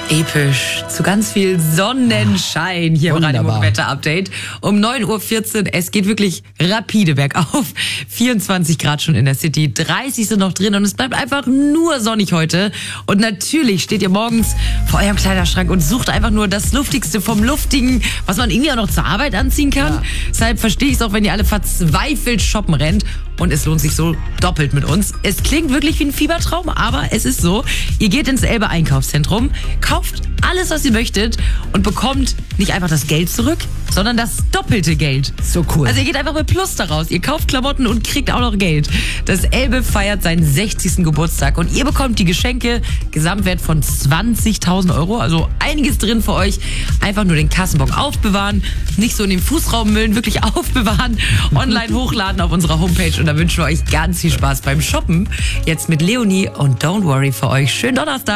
Episch, zu ganz viel Sonnenschein hier im Radio Wetter Update. Um 9.14 Uhr, es geht wirklich rapide bergauf. 24 Grad schon in der City, 30 sind noch drin und es bleibt einfach nur sonnig heute. Und natürlich steht ihr morgens vor eurem Kleiderschrank und sucht einfach nur das Luftigste vom Luftigen, was man irgendwie auch noch zur Arbeit anziehen kann. Ja. Deshalb verstehe ich es auch, wenn ihr alle verzweifelt shoppen rennt. Und es lohnt sich so doppelt mit uns. Es klingt wirklich wie ein Fiebertraum, aber es ist so. Ihr geht ins Elbe Einkaufszentrum, kauft alles, was ihr möchtet und bekommt nicht einfach das Geld zurück, sondern das doppelte Geld. So cool. Also ihr geht einfach mit Plus daraus. Ihr kauft Klamotten und kriegt auch noch Geld. Das Elbe feiert seinen 60. Geburtstag und ihr bekommt die Geschenke, Gesamtwert von 20.000 Euro. Also einiges drin für euch. Einfach nur den Kassenbon aufbewahren, nicht so in den Fußraum müllen, wirklich aufbewahren, online hochladen auf unserer Homepage. Und da wünschen wir euch ganz viel Spaß beim Shoppen. Jetzt mit Leonie und Don't Worry für euch. Schönen Donnerstag.